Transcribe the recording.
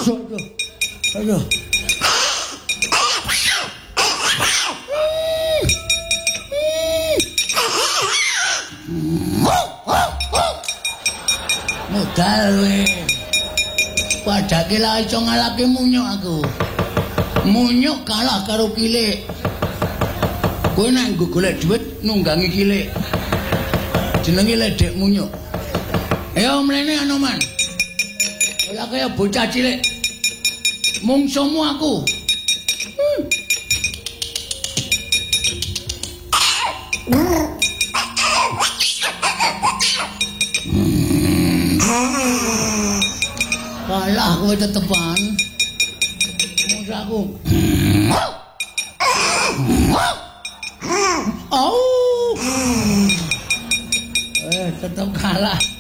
Aduh. Modal we. Padake lah iso ngalahke munyuk aku. Munyuk kalah karo kilik. Kowe nek nggo golek dhuwit nunggangi kilik. Jenenge ledek munyuk. Ayo mrene Anoman. Ora kaya bocah cilik. Mungsumu aku. Kalah kowe tetepan. Musaku. Oh. Tetep kalah.